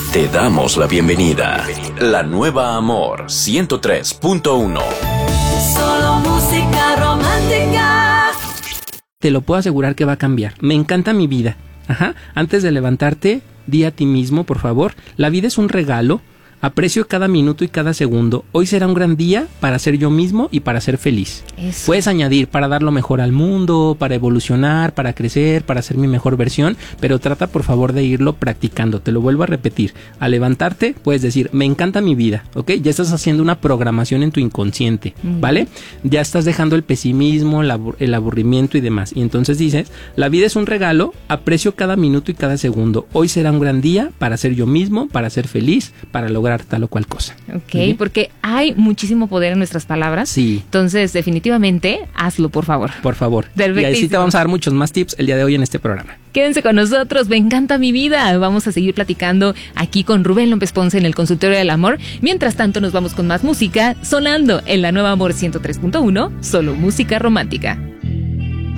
Te damos la bienvenida. La nueva Amor 103.1. Solo música romántica. Te lo puedo asegurar que va a cambiar. Me encanta mi vida. Antes de levantarte, di a ti mismo, por favor, la vida es un regalo. Aprecio cada minuto y cada segundo. Hoy será un gran día para ser yo mismo y para ser feliz. Eso. Puedes añadir para dar lo mejor al mundo, para evolucionar, para crecer, para ser mi mejor versión, pero trata por favor de irlo practicando. Te lo vuelvo a repetir. Al levantarte puedes decir, me encanta mi vida, ¿ok? Ya estás haciendo una programación en tu inconsciente, ¿vale? Ya estás dejando el pesimismo, el aburrimiento y demás. Y entonces dices, la vida es un regalo, aprecio cada minuto y cada segundo. Hoy será un gran día para ser yo mismo, para ser feliz, para lograr tal o cual cosa. Ok, porque hay muchísimo poder en nuestras palabras. Sí. Entonces, definitivamente, hazlo, por favor. Por favor. Y ahí sí te vamos a dar muchos más tips el día de hoy en este programa. Quédense con nosotros, me encanta mi vida. Vamos a seguir platicando aquí con Rubén López Ponce en el Consultorio del Amor. Mientras tanto, nos vamos con más música sonando en la nueva Amor 103.1, solo música romántica.